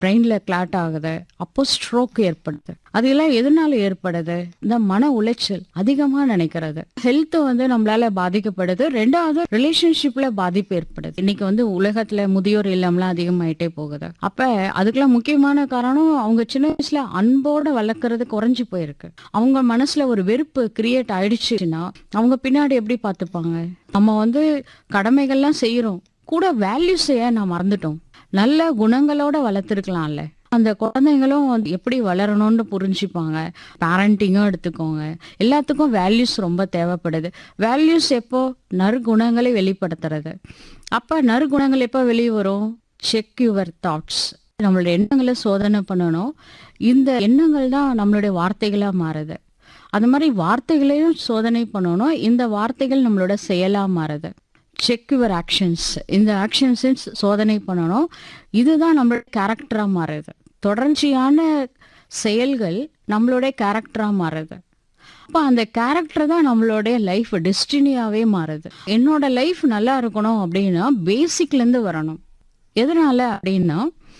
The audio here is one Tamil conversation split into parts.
பிரெயின்ல கிளாட் ஆகுது, அப்போ ஸ்ட்ரோக் ஏற்படுது. அதெல்லாம் எதனால ஏற்படுது? இந்த மன உளைச்சல் அதிகமா நினைக்கிறது. ஹெல்த் நம்மளால பாதிக்கப்படுது. ரெண்டாவது ரிலேஷன்ஷிப்ல பாதிப்பு ஏற்படுது. இன்னைக்கு உலகத்துல முதியோர் இல்லம்லாம் அதிகமாயிட்டே போகுது. அப்ப அதுக்கெல்லாம் முக்கியமான காரணம் அவங்க சின்ன வயசுல அன்போட வளர்க்கறது குறைஞ்சு போயிருக்கு. அவங்க மனசுல ஒரு வெறுப்பு கிரியேட் ஆயிடுச்சுன்னா அவங்க பின்னாடி எப்படி பார்த்துப்பாங்க? நம்ம கடமைகள்லாம் செய்யறோம், கூட வேல்யூஸ் ஏன் நான் மறந்துட்டோம்? நல்ல குணங்களோட வளர்த்துருக்கலாம்ல. அந்த குழந்தைங்களும் எப்படி வளரணும்னு புரிஞ்சுப்பாங்க. பேரண்டிங்கும் எடுத்துக்கோங்க. எல்லாத்துக்கும் வேல்யூஸ் ரொம்ப தேவைப்படுது. வேல்யூஸ் எப்போ? நற்குணங்களை வெளிப்படுத்துறது. அப்ப நற்குணங்கள் எப்போ வெளியே வரும்? Check your thoughts. நம்மளுடைய எண்ணங்களை சோதனை பண்ணணும். இந்த எண்ணங்கள் தான் நம்மளுடைய வார்த்தைகளா மாறுது. அது மாதிரி வார்த்தைகளையும் சோதனை பண்ணணும். இந்த வார்த்தைகள் நம்மளோட செயலா மாறுது. Check your actions. இந்த ஆக்ஷன்ஸ் சோதனை பண்ணணும். இதுதான் நம்மளோட கேரக்டரா மாறுது. தொடர்ச்சியான செயல்கள் நம்மளுடைய கேரக்டரா மாறுது. அப்ப அந்த கேரக்டர் தான் நம்மளுடைய லைஃப் டெஸ்டினியாவே மாறுது. என்னோட லைஃப் நல்லா இருக்கணும் அப்படின்னா பேசிக்ல இருந்து வரணும். எதனால அப்படின்னா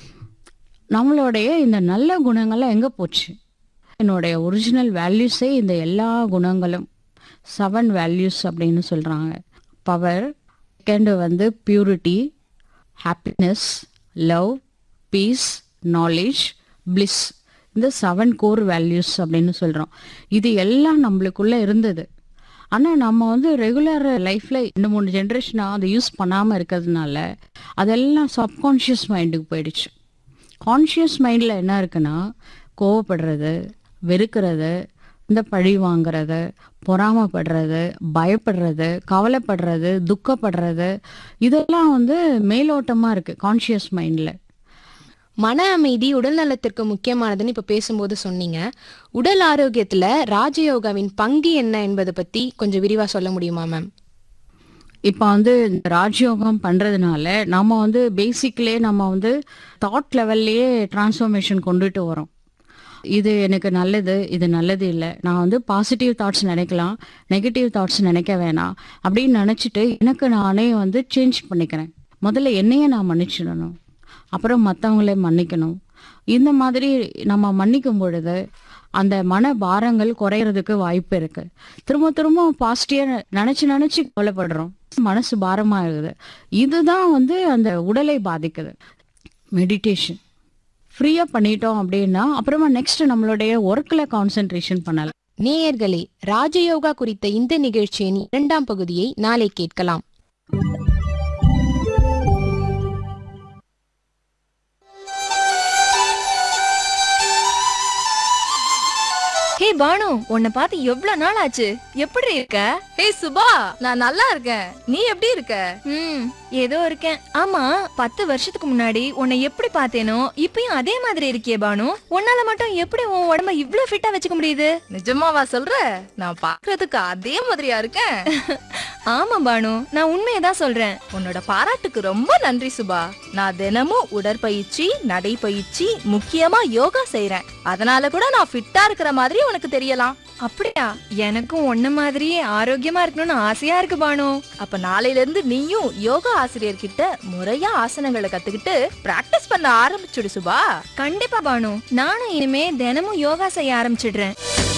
நம்மளுடைய இந்த நல்ல குணங்கள்லாம் எங்க போச்சு? என்னுடைய ஒரிஜினல் வேல்யூஸே இந்த எல்லா குணங்களும் 7 வேல்யூஸ் அப்படின்னு சொல்றாங்க. Power, second purity, happiness, love, piece, knowledge, bliss. இந்த 7 கோர் வேல்யூஸ் அப்படின்னு சொல்றோம். இது எல்லாம் நம்மளுக்குள்ள இருந்தது. ஆனா நம்ம ரெகுலர் லைஃப்ல 2-3 ஜென்ரேஷனா அதை யூஸ் பண்ணாம இருக்கிறதுனால அதெல்லாம் சப்கான்ஷியஸ் மைண்டுக்கு போயிடுச்சு. கான்ஷியஸ் மைண்ட்ல என்ன இருக்குன்னா கோவப்படுறது, வெறுக்கிறது, இந்த பழி வாங்குறது, பொறாமப்படுறது, பயப்படுறது, கவலைப்படுறது, துக்கப்படுறது, இதெல்லாம் மேலோட்டமா இருக்கு கான்ஷியஸ் மைண்ட்ல. மன அமைதி உடல் நலத்திற்கு முக்கியமானதுன்னு இப்ப பேசும்போது சொன்னீங்க. உடல் ஆரோக்கியத்துல ராஜயோகாவின் பங்கு என்ன என்பதை பத்தி கொஞ்சம் விரிவா சொல்ல முடியுமா மேம்? இப்போ ராஜயோகம் பண்றதுனால நம்ம பேசிக்லயே நம்ம தாட் லெவல்லையே டிரான்ஸ்ஃபர்மேஷன் கொண்டுட்டு வரோம். இது எனக்கு நல்லது, இது நல்லது இல்லை. நான் பாசிட்டிவ் தாட்ஸ் நினைக்கலாம், நெகட்டிவ் தாட்ஸ் நினைக்க வேணாம் அப்படின்னு நினச்சிட்டு எனக்கு நானே சேஞ்ச் பண்ணிக்கிறேன். முதல்ல என்னையே நான் மன்னிச்சிடணும், அப்புறம் மற்றவங்களே மன்னிக்கணும். இந்த மாதிரி நம்ம மன்னிக்கும் பொழுது அந்த மன பாரங்கள் குறையிறதுக்கு வாய்ப்பு இருக்கு. திரும்ப திரும்ப பாசிட்டிவா நினைச்சு கவலைப்படுறோம், மனசு பாரமாகுது. இதுதான் அந்த உடலை பாதிக்குது. மெடிடேஷன் ஃப்ரீயா பண்ணிட்டோம் அப்படின்னா அப்புறமா நெக்ஸ்ட் நம்மளுடைய ஒர்க்ல கான்சென்ட்ரேஷன் பண்ணலாம். நேயர்களே, ராஜயோகா குறித்த இந்த நிகழ்ச்சியின் 2ஆம் பகுதியை நாளை கேட்கலாம். ஹே பானு, உன்னை பார்த்து எவ்வளவு நாள் ஆச்சு. எப்படி இருக்க? ஹே சுபா, நான் நல்லா இருக்கேன். நீ எப்படி இருக்க? ஏதோ இருக்கேன். ஆமா, 10 வருஷத்துக்கு முன்னாடி உன்னை எப்படி பார்த்தேனோ இப்பயும் அதே மாதிரி இருக்கியே பானு. உன்னால மட்டும் எப்படி உன் உடம்ப இவ்ளோ ஃபிட்டா வச்சுக்க முடியுது? நிஜமாவா சொல்ற? நான் பாக்குறதுக்கு அதே மாதிரியா இருக்கேன். ஆமா பானு, நான் உண்மையதான் சொல்றேன். உன்னோட பாராட்டுக்கு ரொம்ப நன்றி சுபா. நான் தினமும் உடற்பயிற்சி, நடைப்பயிற்சி, முக்கியமா யோகா செய்யறேன். அதனால கூட நான் ஃபிட்டா இருக்கிற மாதிரி உனக்கு தெரியலாம். அப்படியா? எனக்கும் உன்ன மாதிரியே ஆரோக்கியமா இருக்கணும்னு ஆசையா இருக்கு பானு. அப்ப நாளையில இருந்து நீயும் யோகா ஆசிரியர் கிட்ட முறையா ஆசனங்களை கத்துக்கிட்டு பிராக்டிஸ் பண்ண ஆரம்பிச்சுடு சுபா. கண்டிப்பா பானு, நானும் இனிமே தினமும் யோகா செய்ய ஆரம்பிச்சிடுறேன்.